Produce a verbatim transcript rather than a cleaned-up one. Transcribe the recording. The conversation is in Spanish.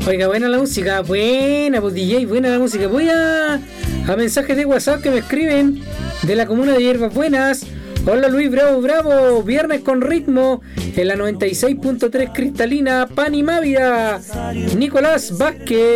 Oiga, buena la música, buena, pues D J, buena la música. Voy a, a mensajes de WhatsApp que me escriben de la comuna de Hierbas Buenas. Hola Luis, bravo, bravo. Viernes con ritmo en la noventa y seis punto tres cristalina, Pan y Mávida. Nicolás Vázquez.